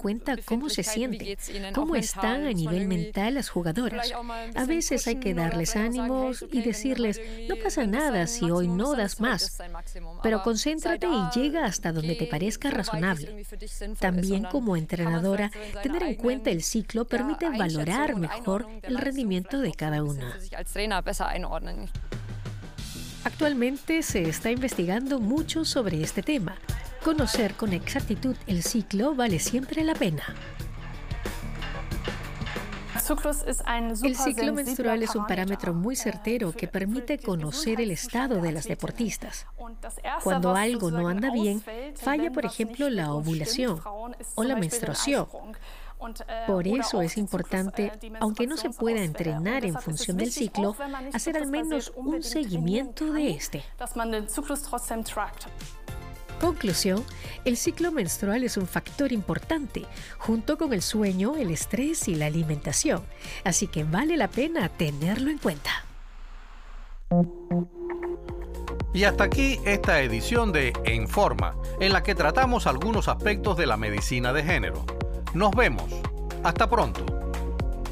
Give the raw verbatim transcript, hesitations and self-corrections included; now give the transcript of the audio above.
cuenta cómo se sienten, cómo están a nivel mental las jugadoras. A veces hay que darles ánimos y decirles, no pasa nada si hoy no das más, pero concéntrate y llega hasta donde te parezca razonable. También como entrenadora, tener en cuenta el ciclo permite valorar mejor el rendimiento de cada una. Actualmente se está investigando mucho sobre este tema. Conocer con exactitud el ciclo vale siempre la pena. El ciclo menstrual es un parámetro muy certero que permite conocer el estado de las deportistas. Cuando algo no anda bien, falla, por ejemplo, la ovulación o la menstruación. Por eso es importante, aunque no se pueda entrenar en función del ciclo, hacer al menos un seguimiento de este. Conclusión, el ciclo menstrual es un factor importante, junto con el sueño, el estrés y la alimentación. Así que vale la pena tenerlo en cuenta. Y hasta aquí esta edición de En Forma, en la que tratamos algunos aspectos de la medicina de género. Nos vemos. Hasta pronto.